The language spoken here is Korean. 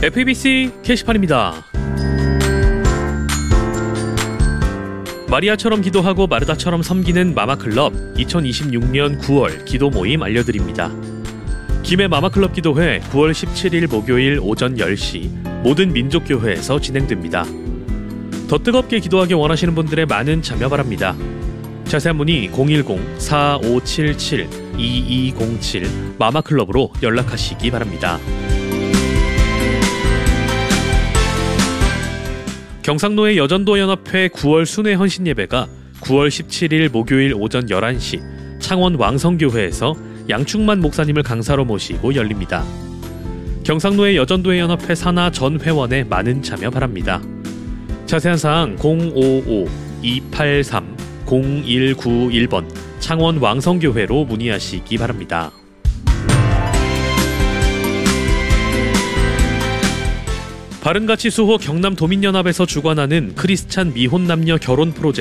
FEBC 게시판입니다. 마리아처럼 기도하고 마르다처럼 섬기는 마마클럽 2026년 9월 기도 모임 알려드립니다. 김해 마마클럽 기도회 9월 17일 목요일 오전 10시 모든 민족교회에서 진행됩니다. 더 뜨겁게 기도하기 원하시는 분들의 많은 참여 바랍니다. 자세한 문의 010-4577-2207 마마클럽으로 연락하시기 바랍니다. 경상도의 여전도연합회 9월 순회 헌신 예배가 9월 17일 목요일 오전 11시 창원 왕성교회에서 양충만 목사님을 강사로 모시고 열립니다. 경상도의 여전도의 연합회 산하 전 회원의 많은 참여 바랍니다. 자세한 사항 055-283-0191번 창원 왕성교회로 문의하시기 바랍니다. 바른가치 수호 경남도민연합에서 주관하는 크리스찬 미혼 남녀 결혼 프로젝트